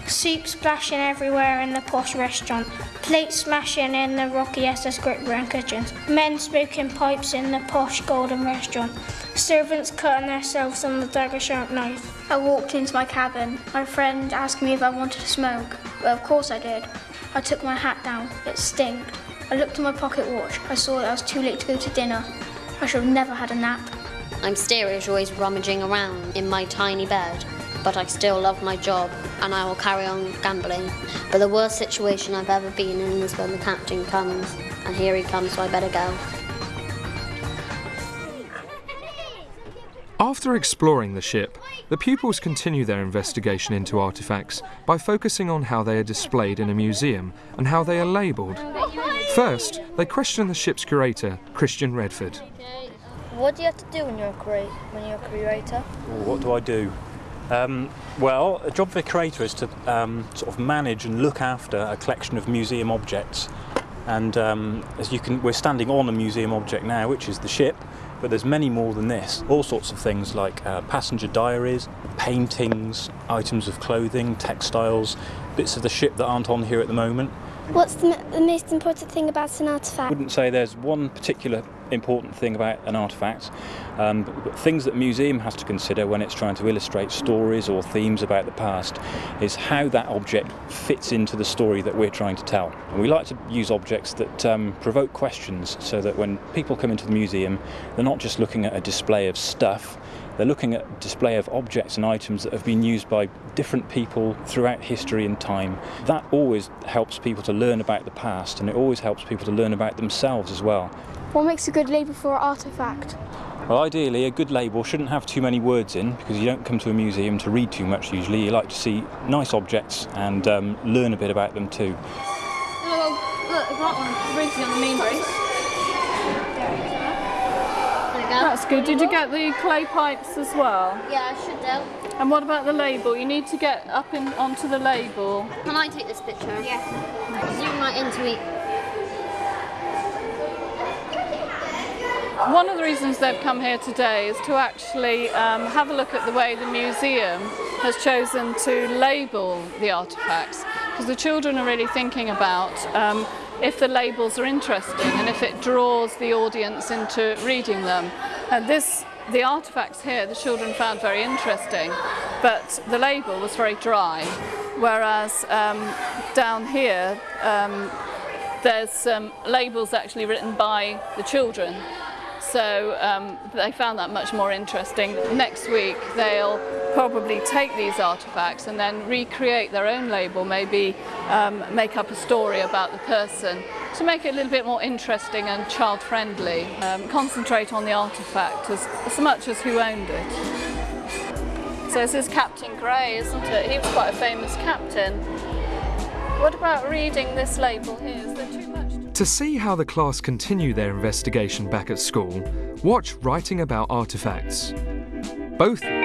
Soup splashing everywhere in the posh restaurant. Plates smashing in the rocky SS Great Britain kitchens. Men smoking pipes in the posh Golden restaurant. Servants cutting themselves on the dagger sharp knife. I walked into my cabin. My friend asked me if I wanted to smoke. Well, of course I did. I took my hat down. It stinked. I looked at my pocket watch. I saw that I was too late to go to dinner. I should have never had a nap. I'm steerage, always rummaging around in my tiny bed, but I still love my job and I will carry on gambling. But the worst situation I've ever been in is when the captain comes, and here he comes, so I better go. After exploring the ship, the pupils continue their investigation into artefacts by focusing on how they are displayed in a museum and how they are labelled. First, they question the ship's curator, Christian Redford. What do you have to do when you're a curator? What do I do? Well, the job of a curator is to sort of manage and look after a collection of museum objects. And we're standing on a museum object now, which is the ship, but there's many more than this. All sorts of things like passenger diaries, paintings, items of clothing, textiles, bits of the ship that aren't on here at the moment. What's the most important thing about an artefact? I wouldn't say there's one particular important thing about an artefact, but things that a museum has to consider when it's trying to illustrate stories or themes about the past is how that object fits into the story that we're trying to tell. And we like to use objects that provoke questions, so that when people come into the museum, they're not just looking at a display of stuff, they're looking at a display of objects and items that have been used by different people throughout history and time. That always helps people to learn about the past, and it always helps people to learn about themselves as well. What makes a good label for an artefact? Well, ideally, a good label shouldn't have too many words in, because you don't come to a museum to read too much usually. You like to see nice objects and learn a bit about them too. Oh, look, I've got one. Briefly on the main brace. That's good. Did you get the clay pipes as well? Yeah, I should do. And what about the label? You need to get up onto the label. Can I take this picture? Yeah. Zoom right into it. One of the reasons they've come here today is to actually have a look at the way the museum has chosen to label the artefacts, because the children are really thinking about if the labels are interesting and if it draws the audience into reading them. And the artefacts here the children found very interesting, but the label was very dry, whereas down here there's labels actually written by the children. So they found that much more interesting. Next week they'll probably take these artefacts and then recreate their own label, maybe make up a story about the person to make it a little bit more interesting and child-friendly. Concentrate on the artefact as much as who owned it. So this is Captain Gray, isn't it? He was quite a famous captain. What about reading this label here? Is there too much? To see how the class continue their investigation back at school, watch Writing About Artefacts. Both